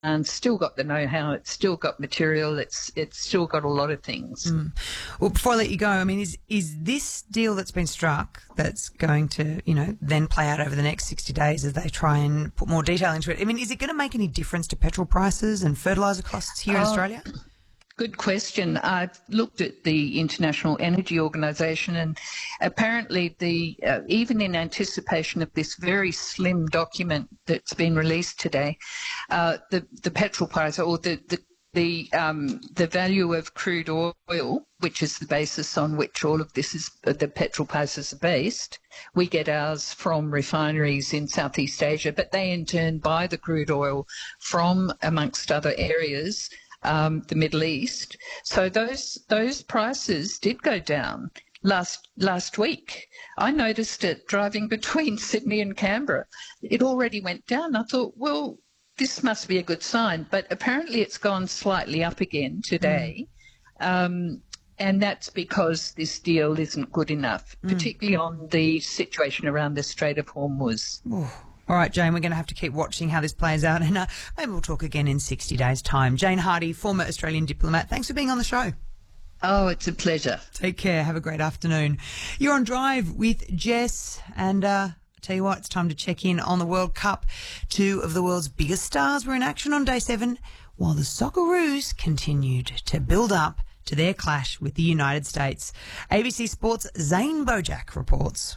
still got the know-how, it's still got material, it's still got a lot of things. Well, before I let you go, I mean, is this deal that's been struck that's going to, then play out over the next 60 days as they try and put more detail into it? I mean, is it going to make any difference to petrol prices and fertiliser costs here in Australia? Good question. I've looked at the International Energy Organization, and apparently even in anticipation of this very slim document that's been released today, the petrol price or the value of crude oil, which is the basis on which all of this is, the petrol prices are based. We get ours from refineries in Southeast Asia, but they in turn buy the crude oil from, amongst other areas, the Middle East. So those prices did go down last week. I noticed it driving between Sydney and Canberra. It already went down. I thought, well, this must be a good sign. But apparently it's gone slightly up again today. And that's because this deal isn't good enough, particularly on the situation around the Strait of Hormuz. All right, Jane, we're going to have to keep watching how this plays out, and maybe we'll talk again in 60 days' time. Jane Hardy, former Australian diplomat, thanks for being on the show. Oh, it's a pleasure. Take care. Have a great afternoon. You're on Drive with Jess, and I tell you what, it's time to check in on the World Cup. Two of the world's biggest stars were in action on day 7, while the Socceroos continued to build up to their clash with the United States. ABC Sports' Zane Bojack reports.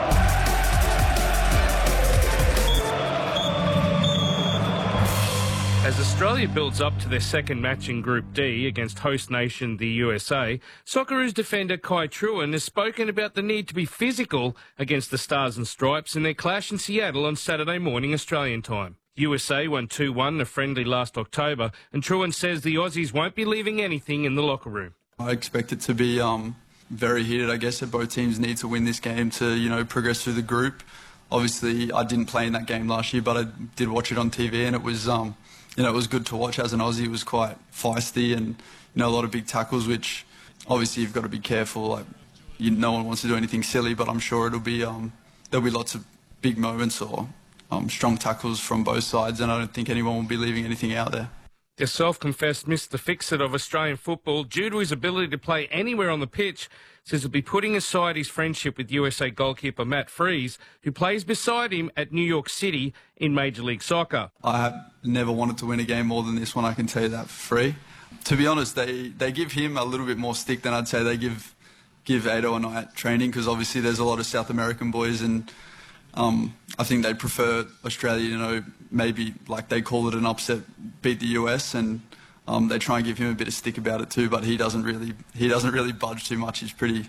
As Australia builds up to their second match in Group D against host nation the USA, Socceroos defender Kai Truen has spoken about the need to be physical against the Stars and Stripes in their clash in Seattle on Saturday morning Australian time. USA won 2-1 in a friendly last October, and Truen says the Aussies won't be leaving anything in the locker room. I expect it to be very heated. I guess that both teams need to win this game to progress through the group. Obviously, I didn't play in that game last year, but I did watch it on TV, and it was it was good to watch as an Aussie. It was quite feisty and, a lot of big tackles, which obviously you've got to be careful. No one wants to do anything silly, but I'm sure there'll be lots of big moments or strong tackles from both sides, and I don't think anyone will be leaving anything out there. The self-confessed Mr. Fix-It of Australian football, due to his ability to play anywhere on the pitch, says he'll be putting aside his friendship with USA goalkeeper Matt Freese, who plays beside him at New York City in Major League Soccer. I have never wanted to win a game more than this one, I can tell you that for free. To be honest, they give him a little bit more stick than I'd say they give Ado and I at training, because obviously there's a lot of South American boys, and I think they prefer Australia, maybe like they call it an upset, beat the US, and they try and give him a bit of stick about it too, but he doesn't really budge too much. He's pretty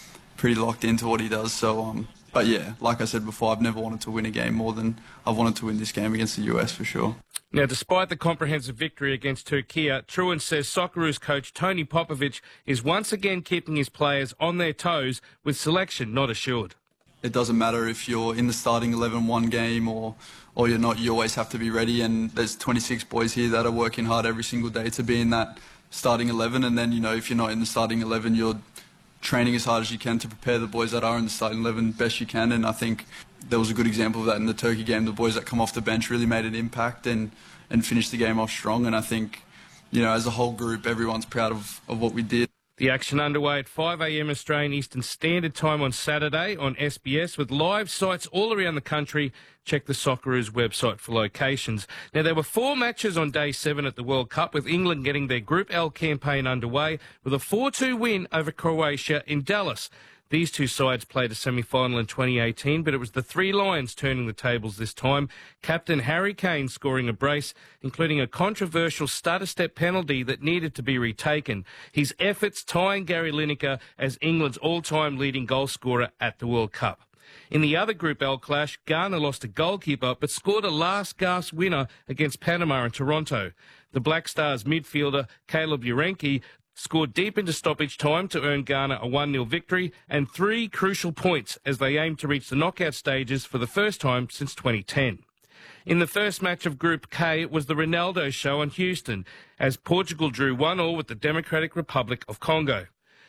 locked into what he does. So, but yeah, like I said before, I've never wanted to win a game more than I've wanted to win this game against the US for sure. Now, despite the comprehensive victory against Turkey, Truen says Socceroos coach Tony Popovic is once again keeping his players on their toes, with selection not assured. It doesn't matter if you're in the starting 11 one game or you're not. You always have to be ready, and there's 26 boys here that are working hard every single day to be in that starting 11, and then, if you're not in the starting 11, you're training as hard as you can to prepare the boys that are in the starting 11 best you can, and I think there was a good example of that in the Turkey game. The boys that come off the bench really made an impact and finished the game off strong, and I think, as a whole group, everyone's proud of what we did. The action underway at 5 a.m. Australian Eastern Standard Time on Saturday on SBS, with live sites all around the country. Check the Socceroos website for locations. Now, there were 4 matches on day 7 at the World Cup, with England getting their Group L campaign underway with a 4-2 win over Croatia in Dallas. These two sides played a semi-final in 2018, but it was the Three Lions turning the tables this time. Captain Harry Kane scoring a brace, including a controversial stutter-step penalty that needed to be retaken. His efforts tying Gary Lineker as England's all-time leading goal scorer at the World Cup. In the other Group L clash, Ghana lost a goalkeeper but scored a last-gasp winner against Panama in Toronto. The Black Stars midfielder Caleb Urenki scored deep into stoppage time to earn Ghana a 1-0 victory and 3 crucial points as they aim to reach the knockout stages for the first time since 2010. In the first match of Group K, it was the Ronaldo show in Houston, as Portugal drew 1-1 with the Democratic Republic of Congo.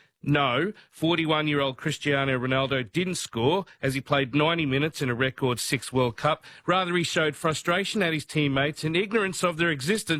No, 41-year-old Cristiano Ronaldo didn't score as he played 90 minutes in a record 6 World Cup. Rather, he showed frustration at his teammates and ignorance of their existence